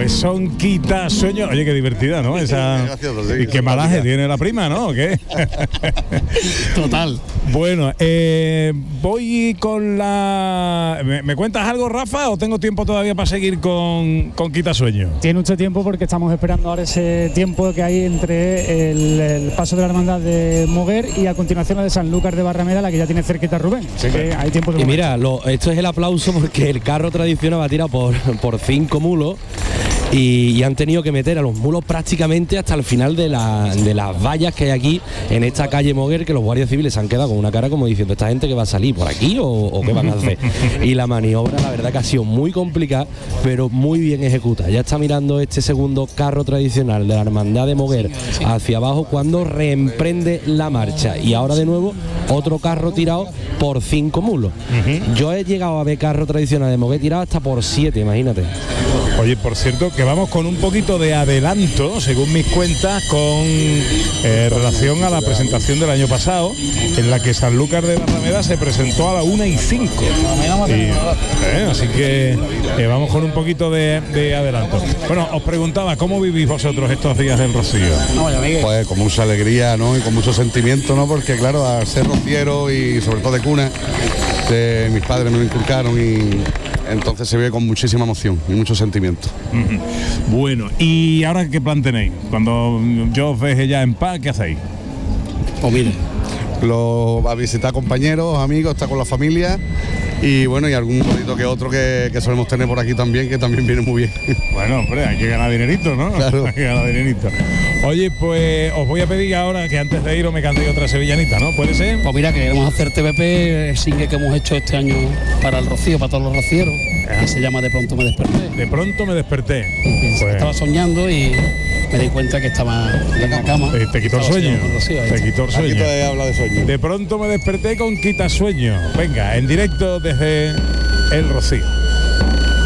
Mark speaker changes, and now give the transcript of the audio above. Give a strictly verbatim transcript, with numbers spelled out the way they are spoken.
Speaker 1: pues son Quitasueños. Oye, qué divertida, ¿no? Esa. Y qué malaje tiene la prima, ¿no? ¿O qué?
Speaker 2: Total.
Speaker 1: Bueno, eh, voy con la... ¿Me, ¿Me cuentas algo, Rafa, o tengo tiempo todavía para seguir con, con Quitasueños?
Speaker 3: Tiene mucho tiempo porque estamos esperando ahora ese tiempo que hay entre el, el paso de la hermandad de Moguer y a continuación la de Sanlúcar de Barrameda, la que ya tiene cerquita Rubén. Así que hay tiempo de
Speaker 4: Y mira, lo, esto es el aplauso porque el carro tradicional va tirado por, por cinco mulos. Y, y han tenido que meter a los mulos prácticamente hasta el final de, la, de las vallas que hay aquí en esta calle Moguer, que los guardias civiles se han quedado con una cara como diciendo, ¿esta gente que va a salir por aquí o, o qué van a hacer? Y la maniobra la verdad que ha sido muy complicada, pero muy bien ejecutada. Ya está mirando este segundo carro tradicional de la hermandad de Moguer hacia abajo cuando reemprende la marcha, y ahora de nuevo otro carro tirado por cinco mulos. Uh-huh. Yo he llegado a ver carro tradicional de Moguer tirado hasta por siete, imagínate.
Speaker 1: Oye, por cierto, que vamos con un poquito de adelanto, según mis cuentas, con eh, relación a la presentación del año pasado, en la que Sanlúcar de Barrameda se presentó a la una y cinco. Y, eh, así que eh, vamos con un poquito de, de adelanto. Bueno, os preguntaba, ¿cómo vivís vosotros estos días del Rocío?
Speaker 5: Pues con mucha alegría, ¿no? Y con mucho sentimiento, ¿no? Porque claro, al ser rociero y sobre todo de cuna, de mis padres me lo inculcaron y entonces se ve con muchísima emoción y mucho sentimiento.
Speaker 1: Uh-huh. Bueno, ¿y ahora qué plan tenéis? Cuando yo os veis ya en paz, ¿qué hacéis?
Speaker 5: Pues mire, lo va a visitar compañeros, amigos, está con la familia y bueno, y algún bonito que otro que, que solemos tener por aquí también, que también viene muy bien.
Speaker 1: Bueno, hombre, hay que ganar dinerito, ¿no?
Speaker 5: Claro.
Speaker 1: Hay que ganar dinerito. Oye, pues os voy a pedir ahora que antes de ir os me cantéis otra sevillanita, ¿no? ¿Puede ser?
Speaker 2: Pues mira, que queremos hacer T V P, el single que hemos hecho este año para el Rocío, para todos los rocieros, que se llama De pronto me desperté.
Speaker 1: De pronto me desperté.
Speaker 2: Pues... Estaba soñando y me di cuenta que estaba en la cama.
Speaker 1: Te, te quitó el sueño.
Speaker 2: Rocío,
Speaker 1: te quitó el sueño.
Speaker 5: Aquí te habla de sueño.
Speaker 1: De pronto me desperté con Quitasueños. Venga, en directo desde El Rocío.